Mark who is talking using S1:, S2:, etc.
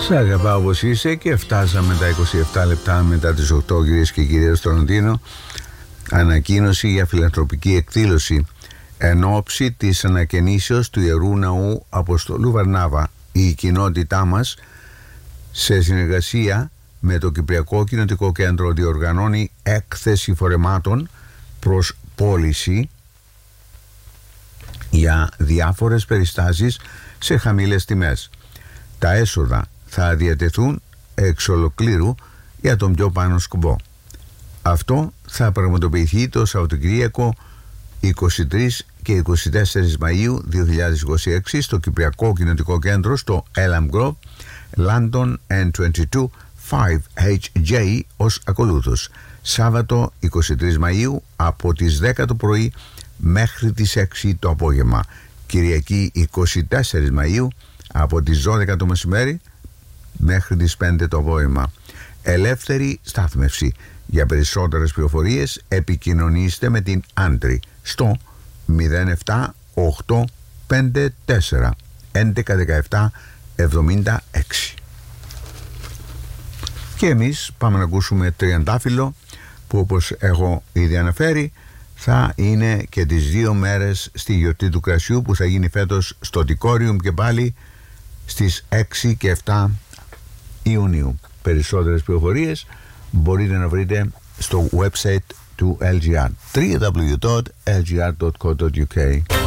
S1: Σ' αγαπάω όπως είσαι και φτάσαμε τα 27 λεπτά μετά τις 8, κυρίες και κύριοι, στο Λονδίνο. Ανακοίνωση για φιλανθρωπική εκδήλωση εν ώψη της ανακαινήσεως του Ιερού Ναού Αποστολού Βαρνάβα. Η κοινότητά μας, σε συνεργασία με το Κυπριακό Κοινοτικό Κέντρο, διοργανώνει έκθεση φορεμάτων προς πώληση για διάφορες περιστάσεις σε χαμηλές τιμές. Τα έσοδα θα διατεθούν εξ ολοκλήρου για τον πιο πάνω σκοπό. Αυτό θα πραγματοποιηθεί το Σαββατοκύριακο 23 και 24 Μαΐου 2026 στο Κυπριακό Κοινοτικό Κέντρο στο Elm Grove, London N22 5HJ ως ακολούθως. Σάββατο 23 Μαΐου από τις 10 το πρωί μέχρι τις 6 το απόγευμα. Κυριακή 24 Μαΐου από τις 12 το μεσημέρι μέχρι τις 5 το απόγευμα. Ελεύθερη στάθμευση. Για περισσότερες πληροφορίες επικοινωνήστε με την Άντρη στο 07854 1117 76. Και εμείς πάμε να ακούσουμε Τριαντάφυλλο, που όπως έχω ήδη αναφέρει θα είναι και τις 2 μέρες στη γιορτή του κρασιού που θα γίνει φέτος στο Τικόριουμ και πάλι στις 6 και 7 Ιουνίου. Περισσότερες πληροφορίες μπορείτε να βρείτε στο website του LGR, www.lgr.co.uk.